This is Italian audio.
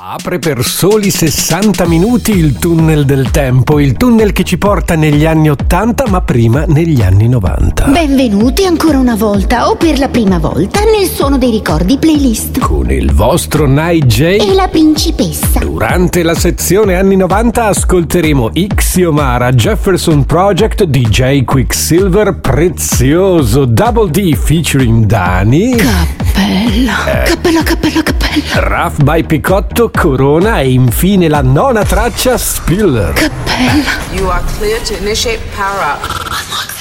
Apre per soli 60 minuti il tunnel del tempo, il tunnel che ci porta negli anni 80 ma prima negli anni 90. Benvenuti ancora una volta o per la prima volta nel Suono dei Ricordi playlist. Con il vostro Nigel e la principessa. Durante la sezione anni 90 ascolteremo Ixiomara, Jefferson Project, DJ Quicksilver, Prezioso, Double D featuring Dani, Cappella, Raf by Picotto, Corona e infine la nona traccia Spiller. Cappella. You are clear to initiate power up.